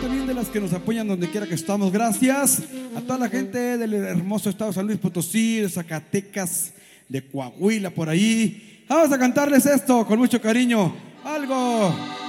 también de las que nos apoyan donde quiera que estamos. Gracias a toda la gente del hermoso estado de San Luis Potosí, de Zacatecas, de Coahuila, por ahí. Vamos a cantarles esto con mucho cariño. Algo